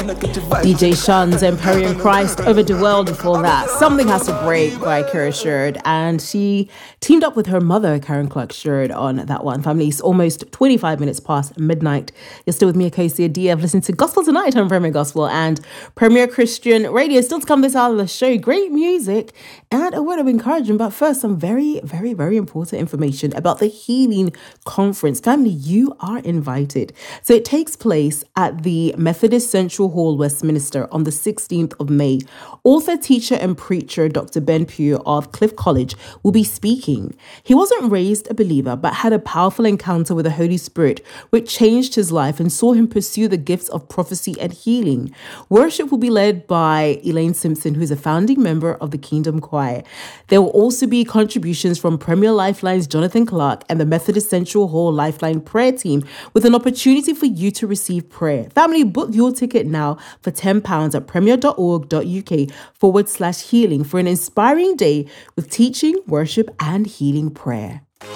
DJ Shuns and Perry and Christ over the world before that. Something Has to Break by Kara Sherd. And she teamed up with her mother, Karen Clark Sherd, on that one. Family, it's almost 25 minutes past midnight. You're still with me, Akosia D. I've listened to Gospel Tonight on Premier Gospel and Premier Christian Radio. Still to come this hour of the show. Great music and a word of encouragement. But first, some very, very, very important information about the Healing Conference. Family, you are invited. So it takes place at the Methodist Central Hall, Westminster, on the 16th of May. Author, teacher, and preacher Dr. Ben Pugh of Cliff College will be speaking. He wasn't raised a believer, but had a powerful encounter with the Holy Spirit, which changed his life and saw him pursue the gifts of prophecy and healing. Worship will be led by Elaine Simpson, who is a founding member of the Kingdom Choir. There will also be contributions from Premier Lifeline's Jonathan Clark and the Methodist Central Hall Lifeline prayer team, with an opportunity for you to receive prayer. Family, book your ticket now for £10 at premier.org.uk/healing for an inspiring day with teaching, worship, and healing prayer.